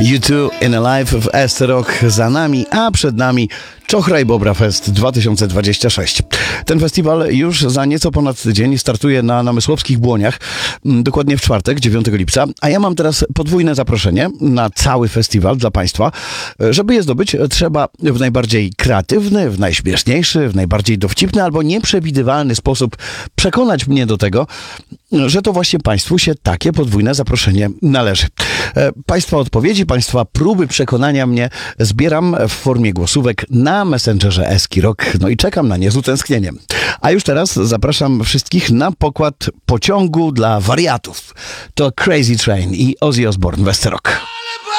U2 in a Life w Rock za nami, a przed nami Czochraj Bobra Fest 2026. Ten festiwal już za nieco ponad tydzień startuje na Namysłowskich Błoniach, dokładnie w czwartek, 9 lipca, a ja mam teraz podwójne zaproszenie na cały festiwal dla Państwa. Żeby je zdobyć, trzeba w najbardziej kreatywny, w najśmieszniejszy, w najbardziej dowcipny albo nieprzewidywalny sposób przekonać mnie do tego, że to właśnie Państwu się takie podwójne zaproszenie należy. Państwa odpowiedzi, Państwa próby przekonania mnie zbieram w formie głosówek na Messengerze Eskirok, no i czekam na nie z utęsknieniem. A już teraz zapraszam wszystkich na pokład pociągu dla wariatów. To Crazy Train i Ozzy Osbourne w Rock.